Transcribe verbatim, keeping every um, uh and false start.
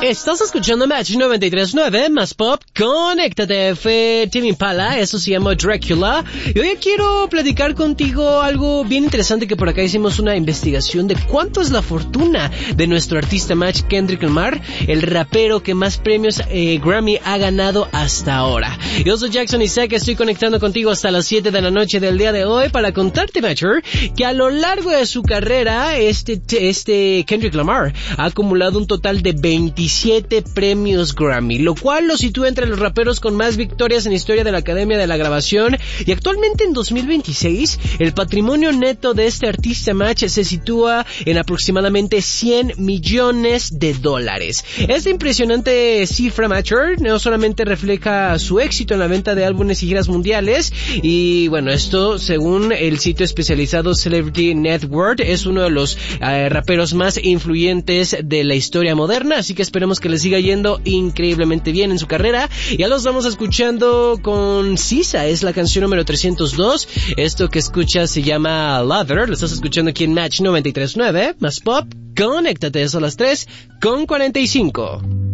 Estás escuchando Match noventa y tres punto nueve, más pop, conéctate, fue Tame Impala, eso se llama Dracula, y hoy quiero platicar contigo algo bien interesante que por acá hicimos una investigación de cuánto es la fortuna de nuestro artista Match, Kendrick Lamar, el rapero que más premios eh, Grammy ha ganado hasta ahora. Yo soy Jackson y sé que estoy conectando contigo hasta las siete de la noche del día de hoy para contarte, Matcher, que a lo largo de su carrera, este, este Kendrick Lamar ha acumulado un total de veintisiete premios Grammy, lo cual lo sitúa entre los raperos con más victorias en la historia de la Academia de la Grabación, y actualmente en dos mil veintiséis el patrimonio neto de este artista Match se sitúa en aproximadamente cien millones de dólares. Esta impresionante cifra, Matcher, no solamente refleja su éxito en la venta de álbumes y giras mundiales, y bueno, esto según el sitio especializado Celebrity Network, es uno de los eh, raperos más influyentes de la historia moderna, así que esperemos que le siga yendo increíblemente bien en su carrera. Ya los vamos escuchando con Sisa, es la canción número trescientos dos, esto que escuchas se llama Lover, lo estás escuchando aquí en Match noventa y tres punto nueve, más pop, conéctate, son las tres con cuarenta y cinco.